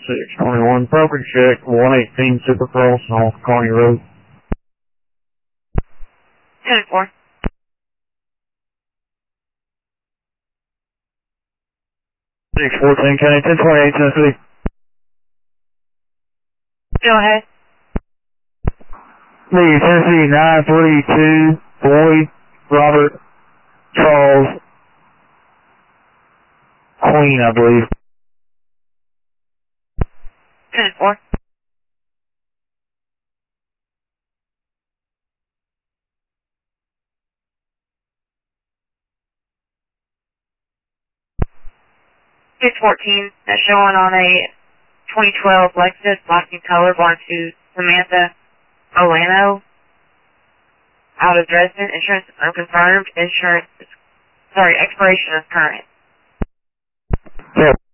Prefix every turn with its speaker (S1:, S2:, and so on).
S1: 621 property check, 118 Supercross, North Kearney Road.
S2: 10-4.
S1: 614 County 1028 Tennessee.
S2: Go ahead.
S1: Lee, Tennessee 932, Boyd, Robert, Charles, Queen, I believe.
S2: 10-4. It's 14. That's showing on a 2012 Lexus, black and color, belonging to Samantha Olano, out of Dresden. Insurance is unconfirmed. Expiration is current.
S1: Yeah.